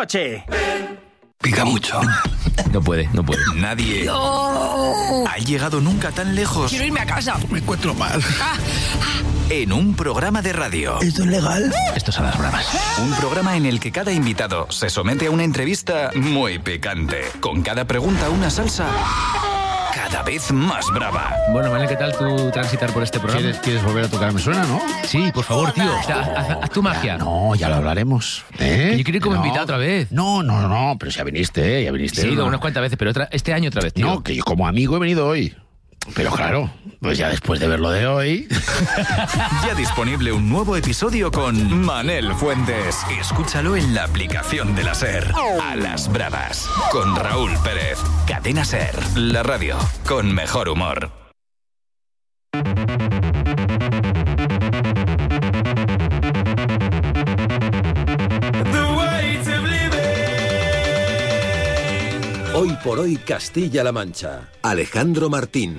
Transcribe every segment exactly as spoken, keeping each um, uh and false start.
coche. Pica mucho. No puede, no puede. Nadie ¡No! ha llegado nunca tan lejos. ¡Quiero irme a casa! Me encuentro mal. Ah, En un programa de radio. ¿Esto es legal? Esto es a las bravas. Un programa en el que cada invitado se somete a una entrevista muy picante. Con cada pregunta una salsa cada vez más brava. Bueno, Manel, ¿qué tal tú transitar por este programa? ¿Quieres, ¿Quieres volver a tocar? ¿Me suena, no? Sí, por favor, tío. O sea, haz, haz- haz tu magia. No, ya lo hablaremos. ¿Eh? Que yo quiero ir como No. invitado otra vez. No, no, no, no, pero si ya viniste, ¿eh? Ya viniste. Sí, he ido ¿no? unas cuantas veces, pero otra, este año otra vez, tío. No, que yo como amigo he venido hoy. Pero claro, pues ya después de ver lo de hoy... Ya disponible un nuevo episodio con Manel Fuentes. Escúchalo en la aplicación de la SER. A las bravas. Con Raúl Pérez. Cadena SER. La radio con mejor humor. Hoy por hoy Castilla-La Mancha. Alejandro Martín.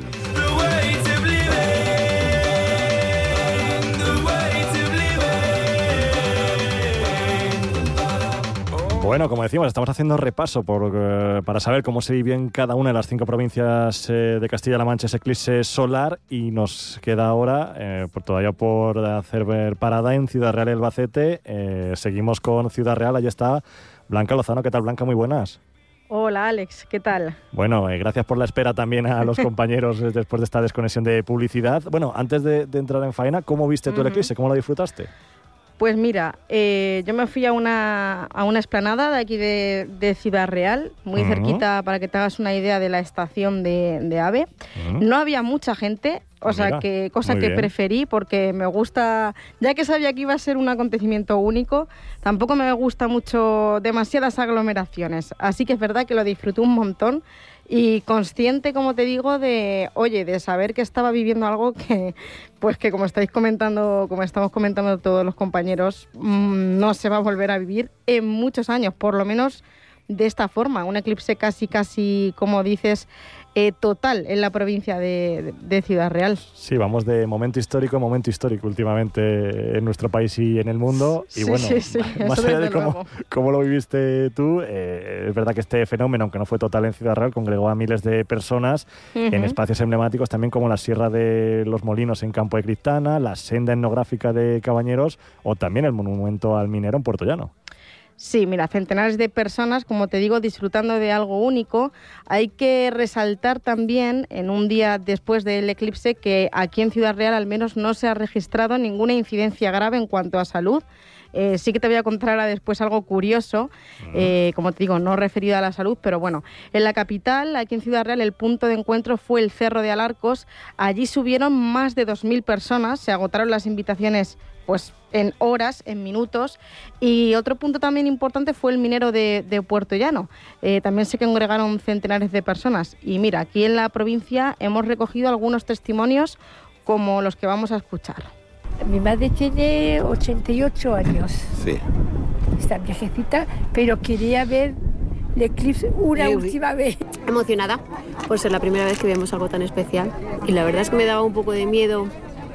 Bueno, como decíamos, estamos haciendo repaso por, eh, para saber cómo se vive en cada una de las cinco provincias eh, de Castilla-La Mancha ese eclipse solar, y nos queda ahora, eh, por, todavía por hacer ver parada en Ciudad Real y Albacete. Eh, seguimos con Ciudad Real, allí está Blanca Lozano. ¿Qué tal, Blanca? Muy buenas. Hola, Alex, ¿qué tal? Bueno, eh, gracias por la espera también a los compañeros eh, después de esta desconexión de publicidad. Bueno, antes de, de entrar en faena, ¿cómo viste tú el eclipse? ¿Cómo lo disfrutaste? Pues mira, eh, yo me fui a una, a una explanada de aquí de, de Ciudad Real, muy Uh-huh. cerquita, para que te hagas una idea de la estación de, de AVE. Uh-huh. No había mucha gente, o Ah, sea, mira, que cosa muy que bien. preferí, porque me gusta, ya que sabía que iba a ser un acontecimiento único, tampoco me gusta mucho demasiadas aglomeraciones. Así que es verdad que lo disfruté un montón. Y consciente, como te digo, de, oye, de saber que estaba viviendo algo que, pues que como estáis comentando, como estamos comentando todos los compañeros, mmm, no se va a volver a vivir en muchos años, por lo menos de esta forma. Un eclipse casi, casi, como dices, eh, total en la provincia de, de Ciudad Real. Sí, vamos de momento histórico en momento histórico últimamente en nuestro país y en el mundo. Y Sí, bueno, sí, sí, más eso allá de desde cómo, luego. cómo lo viviste tú, eh, es verdad que este fenómeno, aunque no fue total en Ciudad Real, congregó a miles de personas en Ujú. espacios emblemáticos también como la Sierra de los Molinos en Campo de Criptana, la senda etnográfica de Cabañeros o también el monumento al minero en Puerto Llano. Sí, mira, centenares de personas, como te digo, disfrutando de algo único. Hay que resaltar también, en un día después del eclipse, que aquí en Ciudad Real al menos no se ha registrado ninguna incidencia grave en cuanto a salud. Eh, sí que te voy a contar ahora después algo curioso, eh, como te digo, no referido a la salud, pero bueno, en la capital, aquí en Ciudad Real, el punto de encuentro fue el Cerro de Alarcos. Allí subieron más de dos mil personas, se agotaron las invitaciones pues en horas, en minutos. Y otro punto también importante fue el minero de, de Puerto Llano. Eh, también se congregaron centenares de personas. Y mira, aquí en la provincia hemos recogido algunos testimonios como los que vamos a escuchar. Mi madre tiene ochenta y ocho años, Sí. está viejecita, pero quería ver el eclipse una Eh, última vez. Emocionada por ser la primera vez que vemos algo tan especial, y la verdad es que me daba un poco de miedo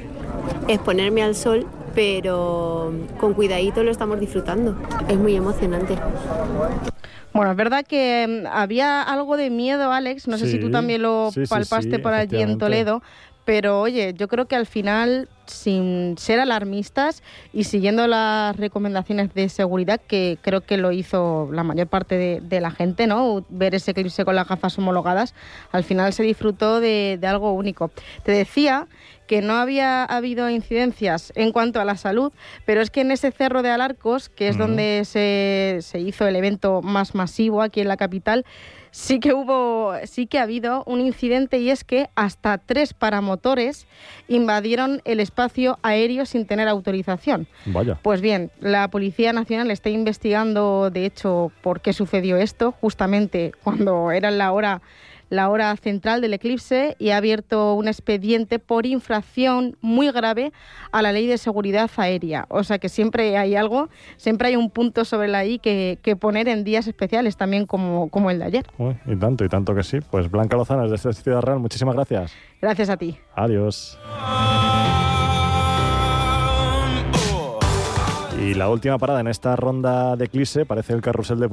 exponerme al sol, pero con cuidadito lo estamos disfrutando. Es muy emocionante. Bueno, es verdad que mm, había algo de miedo, Alex, no sé Sí, si tú también lo sí, sí, palpaste sí, por allí en efectivamente. Toledo, pero oye, yo creo que al final, sin ser alarmistas y siguiendo las recomendaciones de seguridad, que creo que lo hizo la mayor parte de, de la gente, ¿no? Ver ese eclipse con las gafas homologadas, al final se disfrutó de, de algo único. Te decía que no había habido incidencias en cuanto a la salud, pero es que en ese Cerro de Alarcos, que es Ujú. donde se, se hizo el evento más masivo aquí en la capital, sí que hubo, sí que ha habido un incidente, y es que hasta tres paramotores invadieron el espacio aéreo sin tener autorización. Vaya. Pues bien, la Policía Nacional está investigando, de hecho, por qué sucedió esto, justamente cuando era la hora la hora central del eclipse, y ha abierto un expediente por infracción muy grave a la Ley de Seguridad Aérea. O sea que siempre hay algo, siempre hay un punto sobre la I que, que poner en días especiales, también como, como el de ayer. Uy, y tanto, y tanto que sí. Pues Blanca Lozano, desde Ciudad Real, muchísimas gracias. Gracias a ti. Adiós. Y la última parada en esta ronda de eclipse parece el carrusel de